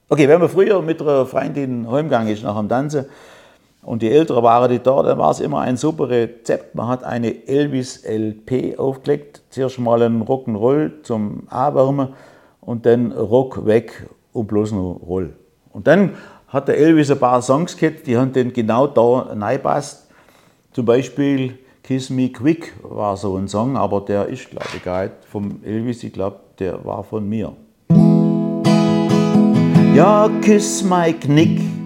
Okay, wenn man früher mit einer Freundin heimgegangen ist nach dem Tanzen und die Älteren waren die da, dann war es immer ein super Rezept. Man hat eine Elvis-LP aufgelegt, zuerst mal einen Rock'n'Roll zum Anwärmen und dann Rock weg und bloß noch Roll. Und dann hat der Elvis ein paar Songs gehabt, die haben dann genau da reingepasst. Zum Beispiel Kiss Me Quick war so ein Song, aber der ist, glaube ich, gar nicht vom Elvis, ich glaube, der war von mir. Ja, kiss my Knick,